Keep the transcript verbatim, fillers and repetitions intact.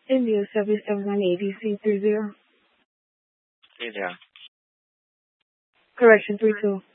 India seven seven nine A D C three zero. Three zero. Correction three two.